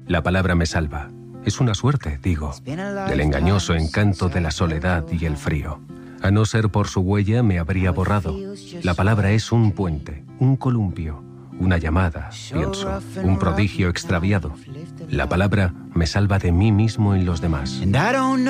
La palabra me salva. Es una suerte, digo, del engañoso encanto de la soledad y el frío. A no ser por su huella me habría borrado. La palabra es un puente, un columpio, una llamada, pienso, un prodigio extraviado. La palabra me salva de mí mismo y los demás.